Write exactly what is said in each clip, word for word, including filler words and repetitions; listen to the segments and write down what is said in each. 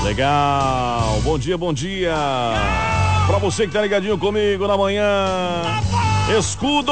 Legal. Bom dia, bom dia. Pra você que tá ligadinho comigo na manhã. Escudo.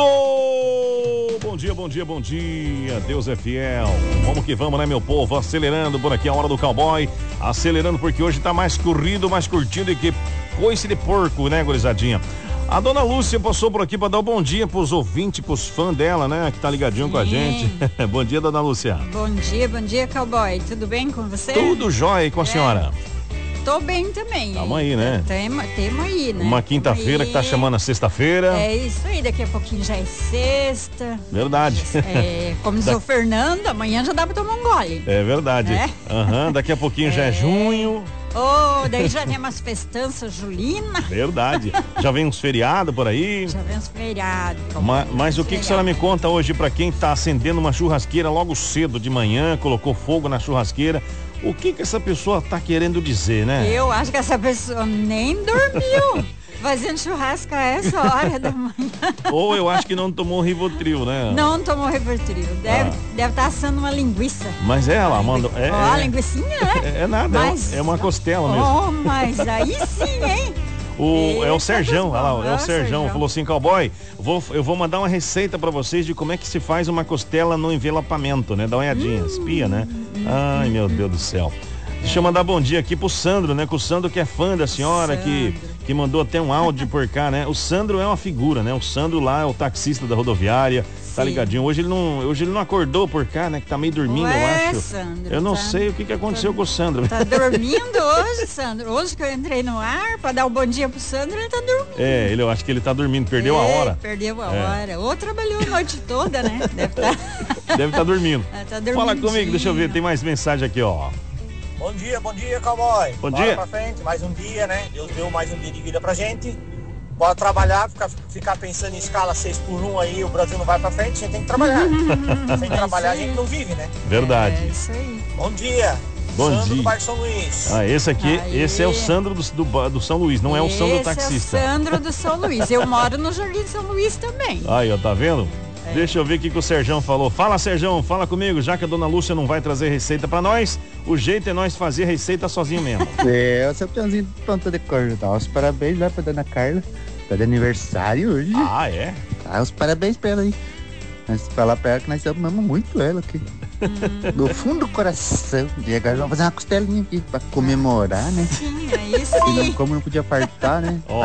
Bom dia, bom dia, bom dia. Deus é fiel. Vamos que vamos, né, meu povo? Acelerando por aqui a hora do cowboy. Acelerando porque hoje tá mais corrido, mais curtido e que coice de porco, né, gurizadinha? A dona Lúcia passou por aqui para dar um bom dia pros ouvintes, pros fãs dela, né? Que tá ligadinho Sim. com a gente. Bom dia, dona Lúcia. Bom dia, bom dia, cowboy. Tudo bem com você? Tudo jóia, e com a é. senhora? Tô bem também. Tamo aí, né? Temo, temo aí, né? Uma quinta-feira que tá chamando a sexta-feira. É isso aí, daqui a pouquinho já é sexta. Verdade. É, como diz da... o Fernando, amanhã já dá pra tomar um gole. É verdade. É? Uhum, daqui a pouquinho é. já é junho. Oh, daí já tem umas festanças julina. Verdade. Já vem uns feriados por aí. Já vem uns feriados. Ma, mas o que, que a senhora me conta hoje pra quem tá acendendo uma churrasqueira logo cedo de manhã, colocou fogo na churrasqueira? O que que essa pessoa tá querendo dizer, né? Eu acho que essa pessoa nem dormiu. Fazendo churrasco a essa hora da manhã. Ou eu acho que não tomou Rivotril, né? Não tomou Rivotril. Deve ah. deve estar assando uma linguiça. Mas é, ela mandou. É, ó, a linguicinha, né? É, é nada, mas, é uma costela mesmo. Oh, mas aí sim, hein? O, é o Serjão, olha lá, é o Serjão, falou assim, cowboy, vou, eu vou mandar uma receita pra vocês de como é que se faz uma costela no envelopamento, né? Dá uma olhadinha, hum, espia, né? Ai, meu Deus do céu. Deixa eu mandar bom dia aqui pro Sandro, né? Com o Sandro que é fã da senhora, que, que mandou até um áudio por cá, né? O Sandro é uma figura, né? O Sandro lá é o taxista da rodoviária, Sim. tá ligadinho. Hoje ele, não, hoje ele não acordou por cá, né? Que tá meio dormindo, Ué, eu acho. Sandro, eu não tá, sei o que, que aconteceu tá, com o Sandro. Tá dormindo hoje, Sandro? Hoje que eu entrei no ar pra dar um bom dia pro Sandro, ele tá dormindo. É, ele, eu acho que ele tá dormindo, perdeu é, a hora. Perdeu a é. hora. Ou trabalhou a noite toda, né? Deve estar tá... Deve tá dormindo. Ah, tá dormindo. Fala comigo, deixa eu ver, tem mais mensagem aqui, ó. Bom dia, bom dia, cowboy. Bom Bora dia. pra frente, mais um dia, né? Deus deu mais um dia de vida pra gente. Bora trabalhar, ficar, ficar pensando em escala seis por um aí, o Brasil não vai pra frente, a gente tem que trabalhar. Sem é trabalhar a gente não vive, né? Verdade. É isso aí. Bom dia. Bom Sandro dia. do bairro São Luís. Ah, esse aqui, Aí. esse é o Sandro do, do, do São Luís, não é o Sandro do taxista. Esse é o Sandro do São Luís. Eu moro no Jardim São Luís também. Aí, ó, tá vendo? É. Deixa eu ver o que, que o Serjão falou. Fala, Serjão, fala comigo. Já que a dona Lúcia não vai trazer receita pra nós, o jeito é nós fazer receita sozinho mesmo. É, o seu peãozinho pronto de cor. Dá os parabéns lá pra dona Carla. Tá de aniversário hoje. Ah, é? Dá os parabéns pra ela aí. Mas falar pra ela que nós amamos muito ela aqui. Hum. Do fundo do coração. E agora vamos fazer uma costelinha aqui pra comemorar, né? Sim, aí sim. E não, como não podia fartar, né? Oh.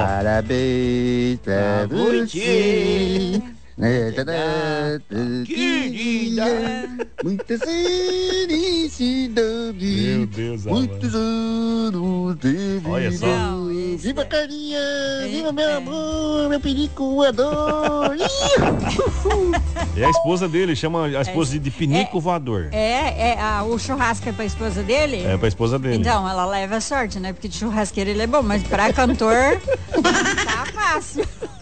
Parabéns pra você. Querida, muita felicidade. Meu Deus, muitos anos de vida. Olha só. Não, viva é... Carlinha, é, viva meu é. amor, meu perico voador. É a esposa dele, chama a esposa é, de pinico é, voador. É, é a, o churrasco é pra esposa dele? É pra esposa dele. Então, ela leva sorte, né? Porque de churrasqueiro ele é bom, mas pra cantor tá fácil.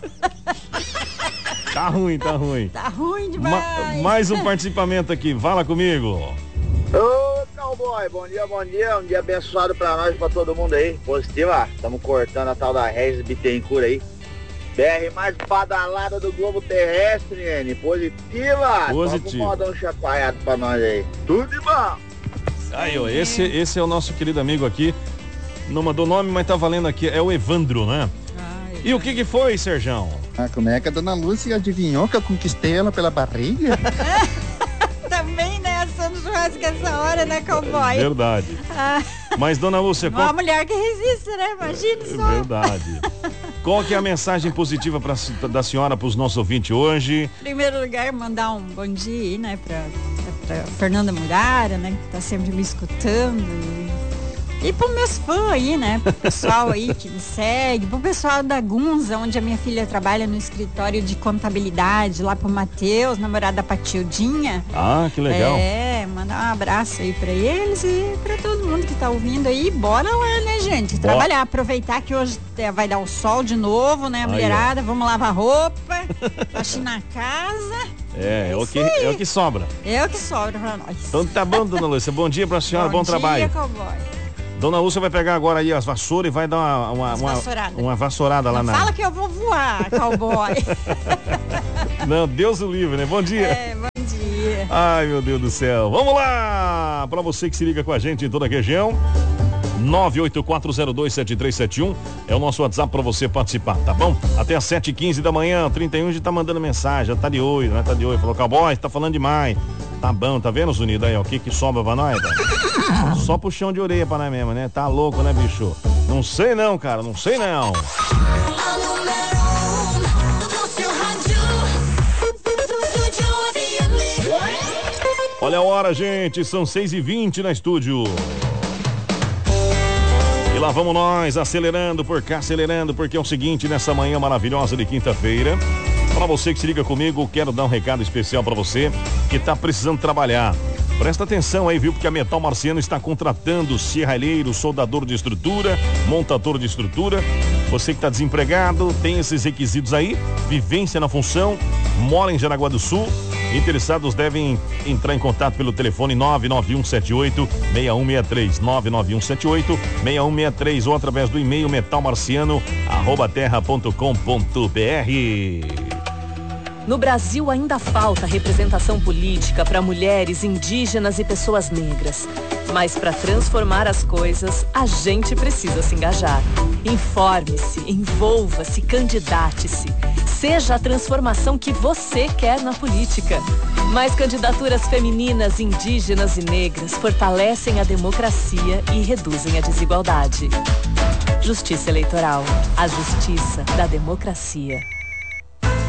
Tá ruim, tá ruim. Tá ruim demais. Ma mais um participamento aqui, fala comigo. Ô, cowboy, bom dia, bom dia. Um dia abençoado pra nós e pra todo mundo aí. Positiva, estamos cortando a tal da Regis Bittencourt aí. B R mais badalada do globo terrestre, N. Positiva. Positivo. Vamos mandar um chacoalhado pra nós aí. Tudo de bom. Aí, ó, esse, esse é o nosso querido amigo aqui. Não mandou nome, mas tá valendo aqui. É o Evandro, né? Ai, e o que que foi, Serjão? Ah, como é que a dona Lúcia adivinhou que eu conquistei ela pela barriga? Também, né? Assando churrasco essa hora, né, cowboy? Verdade. Ah. Mas, dona Lúcia... Uma qual... mulher que resiste, né? Imagina só. Verdade. Qual que é a mensagem positiva pra, da senhora para os nossos ouvintes hoje? Em primeiro lugar, mandar um bom dia aí, né? Pra, pra Fernanda Murara, né? Que tá sempre me escutando. E pro meus fãs aí, né? Pro pessoal aí que me segue, pro pessoal da Gunza, onde a minha filha trabalha no escritório de contabilidade, lá pro Matheus, namorado da Patildinha. Ah, que legal. É, mandar um abraço aí pra eles e pra todo mundo que tá ouvindo aí. Bora lá, né, gente? Trabalhar, aproveitar que hoje vai dar o sol de novo, né, a mulherada? Aí, vamos lavar roupa, faxinar a casa. É, é, o que, é o que sobra. É o que sobra pra nós. Então tá bom, dona Lúcia. Bom dia pra senhora, bom, bom trabalho. Bom dia, cowboy. Dona Lúcia vai pegar agora aí as vassouras e vai dar uma, uma, uma, vassourada. uma vassourada lá Não na... Fala que eu vou voar, cowboy. Não, Deus o livre, né? Bom dia. É, bom dia. Ai, meu Deus do céu. Vamos lá! Pra você que se liga com a gente em toda a região. nove oito quatro zero dois sete três sete um é o nosso WhatsApp para você participar, tá bom? Até às sete e quinze da manhã, trinta e um já tá mandando mensagem, já tá de oi, né? Tá de oi, falou, cowboy, tá falando demais. Tá bom, tá vendo, Zunido aí, ó, o que que sobra pra nós, tá? Só puxão de orelha pra nós mesmo, né? Tá louco, né, bicho? Não sei não, cara, não sei não. Olha a hora, gente, são seis e vinte na estúdio. E lá vamos nós, acelerando por cá, acelerando, porque é o seguinte, nessa manhã maravilhosa de quinta-feira, para você que se liga comigo, quero dar um recado especial para você que tá precisando trabalhar. Presta atenção aí, viu? Porque a Metal Marciano está contratando serralheiro, soldador de estrutura, montador de estrutura. Você que está desempregado, tem esses requisitos aí, vivência na função, mora em Jaraguá do Sul. Interessados devem entrar em contato pelo telefone nove nove um sete oito seis um seis três, nove nove um sete oito seis um seis três ou através do e-mail metalmarciano arroba terra ponto com ponto br. No Brasil ainda falta representação política para mulheres, indígenas e pessoas negras. Mas para transformar as coisas, a gente precisa se engajar. Informe-se, envolva-se, candidate-se. Seja a transformação que você quer na política. Mais candidaturas femininas, indígenas e negras fortalecem a democracia e reduzem a desigualdade. Justiça Eleitoral, a justiça da democracia.